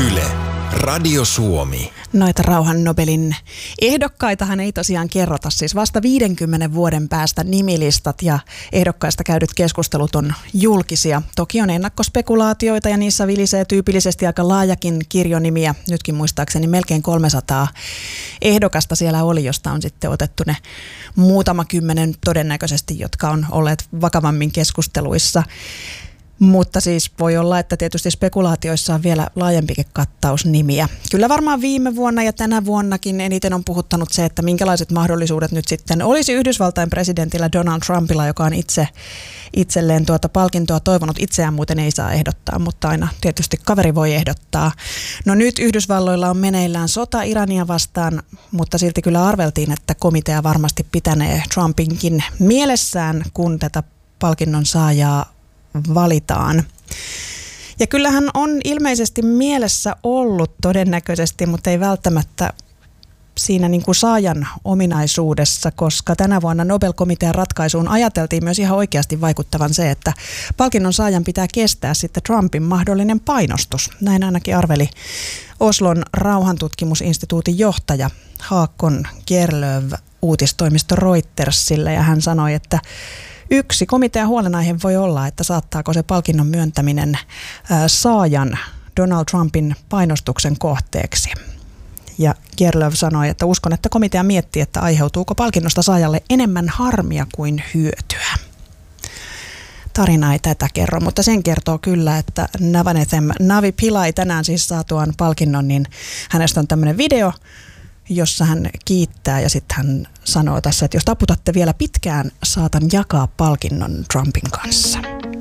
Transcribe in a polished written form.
Yle, Radio Suomi. Noita rauhan Nobelin ehdokkaitahan ei tosiaan kerrota. Siis vasta 50 vuoden päästä nimilistat ja ehdokkaista käydyt keskustelut on julkisia. Toki on ennakkospekulaatioita ja niissä vilisee tyypillisesti aika laajakin kirjo nimiä. Nytkin muistaakseni melkein 300 ehdokasta siellä oli, josta on sitten otettu ne muutama kymmenen todennäköisesti, jotka on olleet vakavammin keskusteluissa. Mutta siis voi olla, että tietysti spekulaatioissa on vielä laajempikin kattaus nimiä. Kyllä varmaan viime vuonna ja tänä vuonnakin eniten on puhuttanut se, että minkälaiset mahdollisuudet nyt sitten olisi Yhdysvaltain presidentillä Donald Trumpilla, joka on itselleen tuota palkintoa toivonut. Itseään muuten ei saa ehdottaa, mutta aina tietysti kaveri voi ehdottaa. No nyt Yhdysvalloilla on meneillään sota Irania vastaan, mutta silti kyllä arveltiin, että komitea varmasti pitänee Trumpinkin mielessään, kun tätä palkinnon saajaa valitaan. Ja kyllähän on ilmeisesti mielessä ollut todennäköisesti, mutta ei välttämättä siinä niin kuin saajan ominaisuudessa, koska tänä vuonna Nobel-komitean ratkaisuun ajateltiin myös ihan oikeasti vaikuttavan se, että palkinnon saajan pitää kestää sitten Trumpin mahdollinen painostus. Näin ainakin arveli Oslon rauhantutkimusinstituutin johtaja Haakon Gerlöv uutistoimisto Reutersille, ja hän sanoi, että yksi komitean huolenaihe voi olla, että saattaako se palkinnon myöntäminen saajan Donald Trumpin painostuksen kohteeksi. Ja Gerlöv sanoi, että uskon, että komitea miettii, että aiheutuuko palkinnosta saajalle enemmän harmia kuin hyötyä. Tarina ei tätä kerro, mutta sen kertoo kyllä, että Navanethem Navi Pillai tänään siis saatuaan palkinnon, niin hänestä on tämmöinen video, jossa hän kiittää ja sitten hän sanoo tässä, että jos taputatte vielä pitkään, saatan jakaa palkinnon Trumpin kanssa.